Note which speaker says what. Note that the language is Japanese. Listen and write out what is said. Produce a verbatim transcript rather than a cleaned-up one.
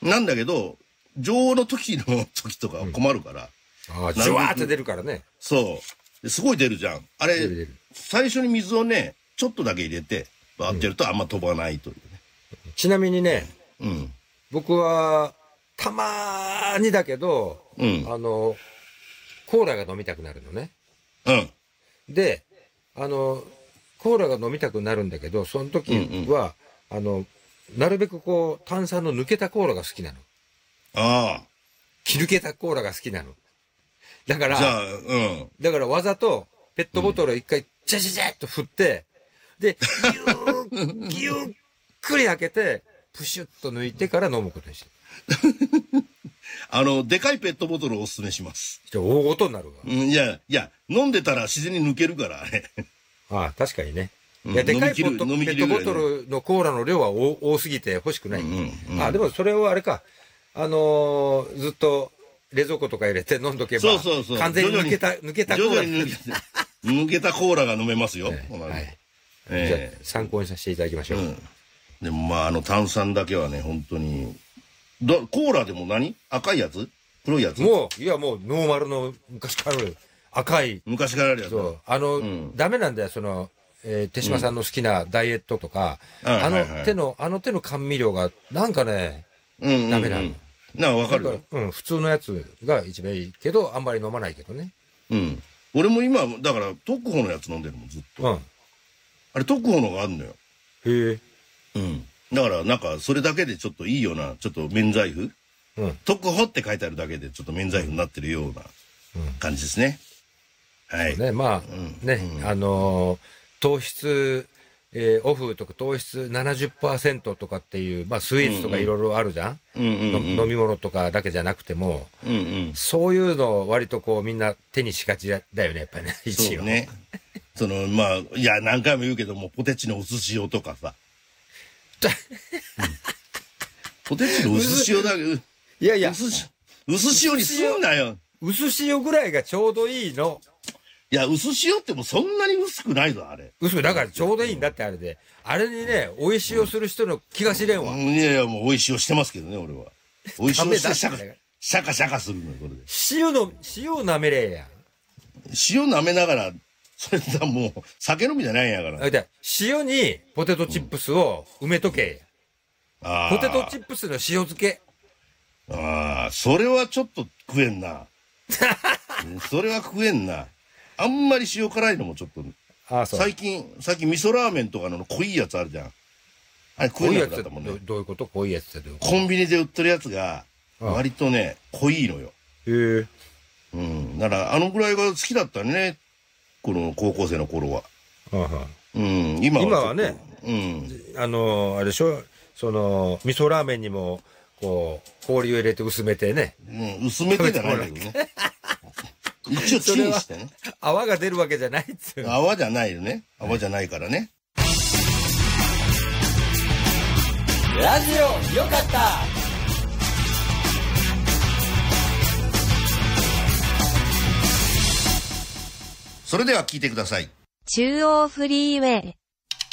Speaker 1: なんだけど、常温の時の時とか困るから。
Speaker 2: うん、ああ、ジュワーって出るからね。
Speaker 1: そう。すごい出るじゃん。あれ、最初に水をね、ちょっとだけ入れて、バーってやるとあんま飛ばないというね。
Speaker 2: うん、ちなみにね、
Speaker 1: うん、
Speaker 2: 僕は、たまーにだけど、うん、あの、コーラが飲みたくなるのね。
Speaker 1: うん。
Speaker 2: で、あの、コーラが飲みたくなるんだけど、その時は、うんうん、あの、なるべくこう、炭酸の抜けたコーラが好きなの。
Speaker 1: ああ。
Speaker 2: 切抜けたコーラが好きなの。だから、
Speaker 1: じゃあ、うん。
Speaker 2: だからわざと、ペットボトルを一回、ジャジャジャッと振って、で、ぎゅー、ぎゅっくり開けて、プシュッと抜いてから飲むことにしてる。
Speaker 1: あの、でかいペットボトルをおすすめします。
Speaker 2: じゃあ大ごとになるわ。
Speaker 1: うん、いや、いや、飲んでたら自然に抜けるから、あれ。
Speaker 2: ああ、確かにね。いや、でかいペットボトルのコーラの量は多すぎて欲しくない。うんうん、あ、でもそれをあれか、あのー、ずっと冷蔵庫とか入れて飲んどけば、
Speaker 1: そうそうそう、
Speaker 2: 完全に抜けた、抜けたコーラ。
Speaker 1: 抜けた、抜けたコーラが飲めますよ。はい。
Speaker 2: えー、じゃあ参考にさせていただきましょう。うん、
Speaker 1: でもまあ、あの炭酸だけはね、本当に、だコーラでも何赤いやつ黒いやつ
Speaker 2: もう、いやもうノーマルの昔からある赤い。
Speaker 1: 昔からあるやつ。
Speaker 2: そう。あの、うん、ダメなんだよ、その、えー、手島さんの好きなダイエットとか、うん、あの手の、あの手の甘味料が、なんかね、うんうんうん、ダメなの。
Speaker 1: なんかわかるよ。
Speaker 2: うん、普通のやつが一番いいけど、あんまり飲まないけどね。
Speaker 1: うん。俺も今、だから、特保のやつ飲んでるもん、ずっと。うん。あれ、特保のがあるのよ。
Speaker 2: へえ。
Speaker 1: うん。だから、なんか、それだけでちょっといいような、ちょっと免罪符。うん。特保って書いてあるだけで、ちょっと免罪符になってるような感じですね。うん、はい。
Speaker 2: ね、まあ、うん、ね、うん、あのー、糖質、えー、オフとか糖質 ななじゅっパーセント とかっていう、まあスイーツとかいろいろあるじゃん、うんうん、飲み物とかだけじゃなくても、うんうん、そういうのを割とこうみんな手にしがちだよね、やっぱりね、一応。
Speaker 1: そうね。その、まあ、いや、何回も言うけども、ポテチの薄塩とかさ。うん、ポテチの薄塩だけど、い
Speaker 2: やいや、
Speaker 1: 薄、薄塩にすんなよ。
Speaker 2: 薄塩ぐらいがちょうどいいの。
Speaker 1: いや、薄塩ってもそんなに薄くないぞ、あれ。
Speaker 2: 薄く、だからちょうどいいんだって、あれで。あれにね、美味しいをする人の気が知れんわ。
Speaker 1: うん、いやいや、もう美味しいをしてますけどね、俺は。美味しいをしてシャカ、シャカシャカするのよ、これで。
Speaker 2: 塩の、塩を舐めれや。
Speaker 1: 塩舐めながら、それさ、もう、酒飲みじゃないんやから。
Speaker 2: 塩にポテトチップスを埋めとけ。うん、ポテトチップスの塩漬け。
Speaker 1: ああ、それはちょっと食えんな。それは食えんな。あんまり塩辛いのもちょっと。ああ、そう。最近、最近味噌ラーメンとかの濃いやつあるじゃん。あれ食えなくなったもんね。
Speaker 2: ど, どういうこと濃いやつってどういうこと？
Speaker 1: コンビニで売ってるやつが、割とね、濃いのよ。
Speaker 2: へえ。
Speaker 1: うん。だから、あのぐらいが好きだったね。この高校生の頃は。
Speaker 2: あは
Speaker 1: うん。今は。
Speaker 2: 今はね、
Speaker 1: うん。
Speaker 2: あの、あれでしょ、その、味噌ラーメンにも、こう、氷を入れて薄めてね。
Speaker 1: うん、薄めてじゃないんだけどね。一応チンしてね。
Speaker 2: 泡が出るわけじゃないっつう。
Speaker 1: 泡じゃないよね。泡じゃないからね。
Speaker 3: ラジオよかった。
Speaker 1: それでは聞いてください。
Speaker 4: 中央フリーウェイ。